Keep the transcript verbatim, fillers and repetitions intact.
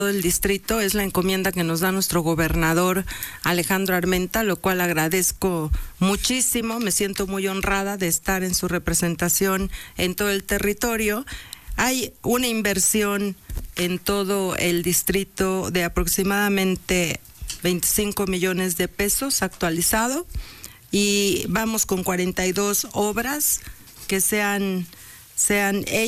el distrito, es la encomienda que nos da nuestro gobernador Alejandro Armenta, lo cual agradezco muchísimo. Me siento muy honrada de estar en su representación en todo el territorio. Hay una inversión en todo el distrito de aproximadamente veinticinco millones de pesos actualizado, y vamos con cuarenta y dos obras que se han, se han hecho.